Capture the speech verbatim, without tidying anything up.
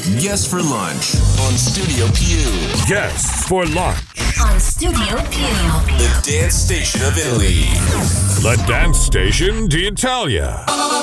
Guests for Lunch on Studio Più. Guests for Lunch on Studio Più. The dance station of Italy. La Dance Station d'Italia.